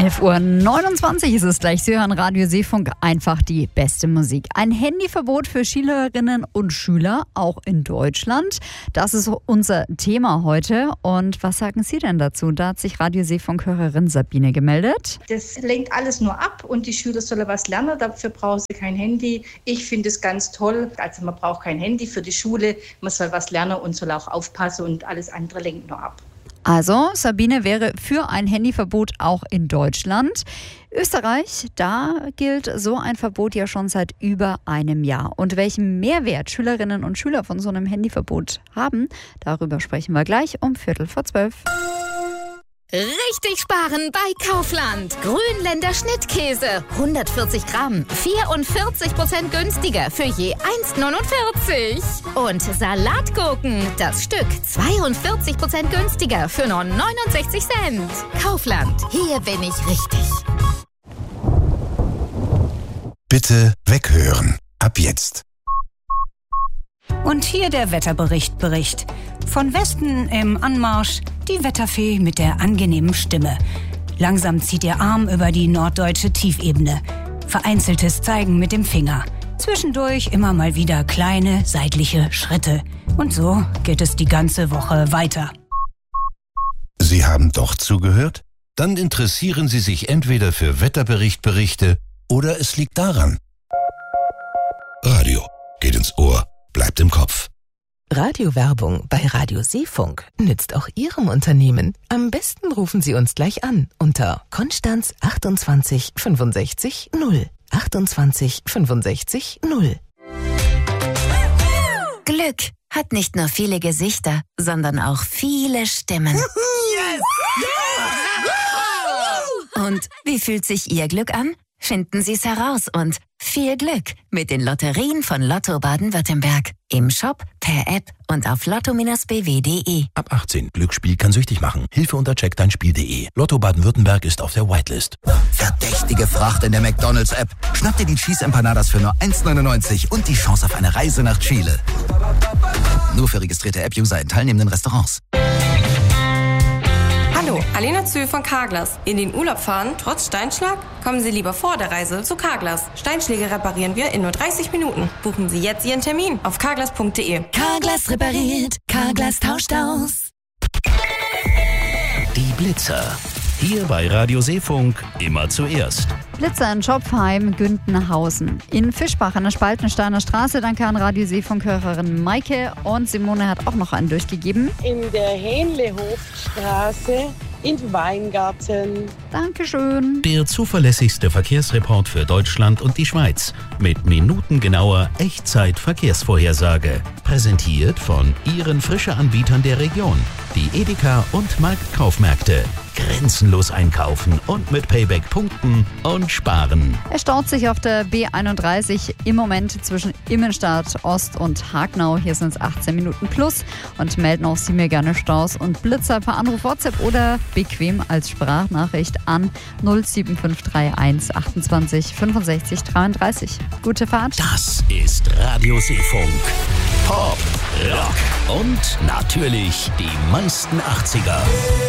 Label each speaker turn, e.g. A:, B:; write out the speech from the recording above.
A: 11:29 Uhr ist es gleich. Sie hören Radio Seefunk, einfach die beste Musik. Ein Handyverbot für Schülerinnen und Schüler, auch in Deutschland. Das ist unser Thema heute. Und was sagen Sie denn dazu? Da hat sich Radio Seefunk-Hörerin Sabine gemeldet.
B: Das lenkt alles nur ab und die Schüler sollen was lernen. Dafür brauchen sie kein Handy. Ich finde es ganz toll. Also man braucht kein Handy für die Schule. Man soll was lernen und soll auch aufpassen und alles andere lenkt nur ab.
A: Also, Sabine wäre für ein Handyverbot auch in Deutschland. Österreich, da gilt so ein Verbot ja schon seit über einem Jahr. Und welchen Mehrwert Schülerinnen und Schüler von so einem Handyverbot haben, darüber sprechen wir gleich um 11:45.
C: Richtig sparen bei Kaufland. Grünländer Schnittkäse. 140 Gramm. 44% günstiger für je 1,49. Und Salatgurken. Das Stück 42% günstiger für nur 69 Cent. Kaufland. Hier bin ich richtig.
D: Bitte weghören. Ab jetzt.
E: Und hier der Wetterbericht. Von Westen im Anmarsch die Wetterfee mit der angenehmen Stimme. Langsam zieht ihr Arm über die norddeutsche Tiefebene. Vereinzeltes Zeigen mit dem Finger. Zwischendurch immer mal wieder kleine seitliche Schritte. Und so geht es die ganze Woche weiter.
D: Sie haben doch zugehört? Dann interessieren Sie sich entweder für Wetterberichte oder es liegt daran. Radio geht ins Ohr, bleibt im Kopf.
F: Radiowerbung bei Radio Seefunk nützt auch Ihrem Unternehmen. Am besten rufen Sie uns gleich an unter Konstanz 28 65 0. 28 65 0.
C: Glück hat nicht nur viele Gesichter, sondern auch viele Stimmen. Yes! Und wie fühlt sich Ihr Glück an? Finden Sie es heraus und viel Glück mit den Lotterien von Lotto Baden-Württemberg. Im Shop, per App und auf lotto-bw.de.
D: Ab 18. Glücksspiel kann süchtig machen. Hilfe unter checkdeinspiel.de. Lotto Baden-Württemberg ist auf der Whitelist.
G: Verdächtige Fracht in der McDonald's-App. Schnapp dir die Cheese Empanadas für nur 1,99 und die Chance auf eine Reise nach Chile. Nur für registrierte App-User in teilnehmenden Restaurants.
H: Hallo, Alena Zöhl von Carglass. In den Urlaub fahren, trotz Steinschlag? Kommen Sie lieber vor der Reise zu Carglass. Steinschläge reparieren wir in nur 30 Minuten. Buchen Sie jetzt Ihren Termin auf carglass.de.
C: Carglass repariert, Carglass tauscht aus.
I: Die Blitzer. Hier bei Radio Seefunk immer zuerst.
A: Blitzer in Schopfheim, Gündenhausen. In Fischbach an der Spaltensteiner Straße. Danke an Radio Seefunk-Hörerin Maike. Und Simone hat auch noch einen durchgegeben.
J: In der Hähnlehofstraße in Weingarten.
A: Dankeschön.
I: Der zuverlässigste Verkehrsreport für Deutschland und die Schweiz. Mit minutengenauer Echtzeit-Verkehrsvorhersage. Präsentiert von Ihren Frische-Anbietern der Region. Die Edeka und Marktkaufmärkte. Grenzenlos einkaufen und mit Payback punkten und sparen.
A: Es staut sich auf der B31 im Moment zwischen Immenstadt Ost und Hagnau. Hier sind es 18 Minuten plus. Und melden auch Sie mir gerne Staus und Blitzer per Anruf, WhatsApp oder bequem als Sprachnachricht an 07531 28 65 33. Gute Fahrt.
I: Das ist Radio Seefunk. Pop, Rock und natürlich die meisten 80er.